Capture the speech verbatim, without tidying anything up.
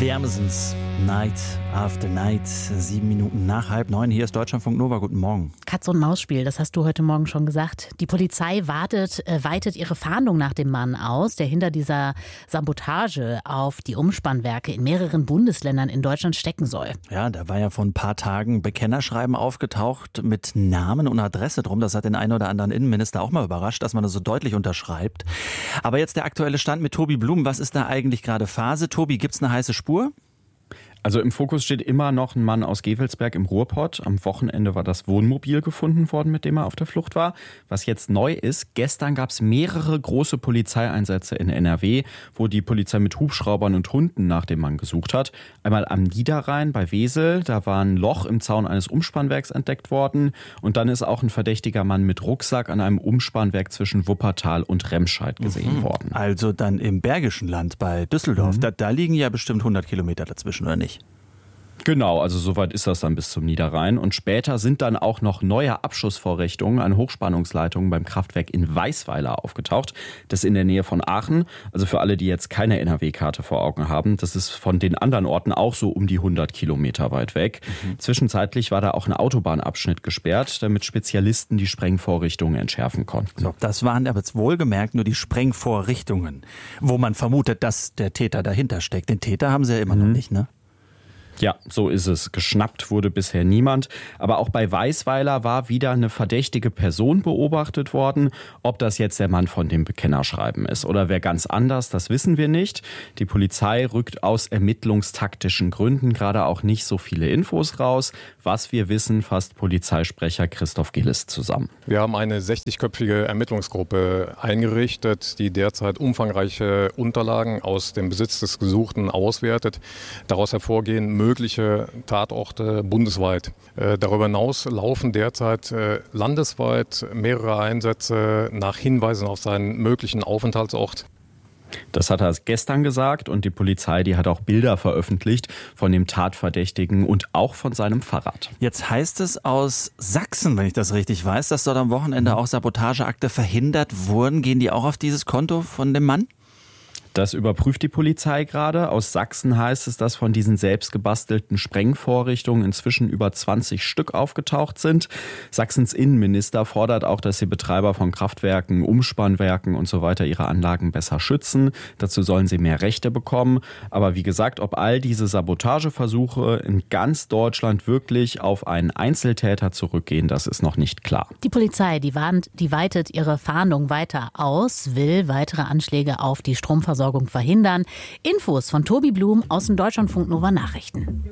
Die Amazons, Night After Night, sieben Minuten nach halb neun. Hier ist Deutschlandfunk Nova. Guten Morgen. Katz-und-Maus-Spiel, das hast du heute Morgen schon gesagt. Die Polizei wartet, äh, weitet ihre Fahndung nach dem Mann aus, der hinter dieser Sabotage auf die Umspannwerke in mehreren Bundesländern in Deutschland stecken soll. Ja, da war ja vor ein paar Tagen Bekennerschreiben aufgetaucht mit Namen und Adresse drum. Das hat den einen oder anderen Innenminister auch mal überrascht, dass man das so deutlich unterschreibt. Aber jetzt der aktuelle Stand mit Tobi Blum. Was ist da eigentlich gerade Phase? Tobi, gibt's eine heiße Spur? Also im Fokus steht immer noch ein Mann aus Gevelsberg im Ruhrpott. Am Wochenende war das Wohnmobil gefunden worden, mit dem er auf der Flucht war. Was jetzt neu ist, gestern gab es mehrere große Polizeieinsätze in N R W, wo die Polizei mit Hubschraubern und Hunden nach dem Mann gesucht hat. Einmal am Niederrhein bei Wesel, da war ein Loch im Zaun eines Umspannwerks entdeckt worden. Und dann ist auch ein verdächtiger Mann mit Rucksack an einem Umspannwerk zwischen Wuppertal und Remscheid gesehen mhm. worden. Also dann im Bergischen Land bei Düsseldorf. Mhm. Da, da liegen ja bestimmt hundert Kilometer dazwischen, oder nicht? Genau, also soweit ist das dann bis zum Niederrhein. Und später sind dann auch noch neue Abschussvorrichtungen an Hochspannungsleitungen beim Kraftwerk in Weisweiler aufgetaucht. Das ist in der Nähe von Aachen. Also für alle, die jetzt keine N R W-Karte vor Augen haben, das ist von den anderen Orten auch so um die hundert Kilometer weit weg. Mhm. Zwischenzeitlich war da auch ein Autobahnabschnitt gesperrt, damit Spezialisten die Sprengvorrichtungen entschärfen konnten. So, das waren aber jetzt wohlgemerkt nur die Sprengvorrichtungen, wo man vermutet, dass der Täter dahinter steckt. Den Täter haben sie ja immer mhm. noch nicht, ne? Ja, so ist es. Geschnappt wurde bisher niemand. Aber auch bei Weisweiler war wieder eine verdächtige Person beobachtet worden. Ob das jetzt der Mann von dem Bekennerschreiben ist oder wer ganz anders, das wissen wir nicht. Die Polizei rückt aus ermittlungstaktischen Gründen gerade auch nicht so viele Infos raus. Was wir wissen, fasst Polizeisprecher Christoph Gillis zusammen. Wir haben eine sechzigköpfige Ermittlungsgruppe eingerichtet, die derzeit umfangreiche Unterlagen aus dem Besitz des Gesuchten auswertet. Daraus hervorgehen mögliche Tatorte bundesweit. Äh, darüber hinaus laufen derzeit äh, landesweit mehrere Einsätze nach Hinweisen auf seinen möglichen Aufenthaltsort. Das hat er gestern gesagt und die Polizei, die hat auch Bilder veröffentlicht von dem Tatverdächtigen und auch von seinem Fahrrad. Jetzt heißt es aus Sachsen, wenn ich das richtig weiß, dass dort am Wochenende auch Sabotageakte verhindert wurden. Gehen die auch auf dieses Konto von dem Mann? Das überprüft die Polizei gerade. Aus Sachsen heißt es, dass von diesen selbst gebastelten Sprengvorrichtungen inzwischen über zwanzig Stück aufgetaucht sind. Sachsens Innenminister fordert auch, dass die Betreiber von Kraftwerken, Umspannwerken und so weiter ihre Anlagen besser schützen. Dazu sollen sie mehr Rechte bekommen. Aber wie gesagt, ob all diese Sabotageversuche in ganz Deutschland wirklich auf einen Einzeltäter zurückgehen, das ist noch nicht klar. Die Polizei, die, warnt, die weitet ihre Fahndung weiter aus, will weitere Anschläge auf die Stromversorgung verhindern. Infos von Tobi Blum aus den Deutschlandfunk Nova Nachrichten.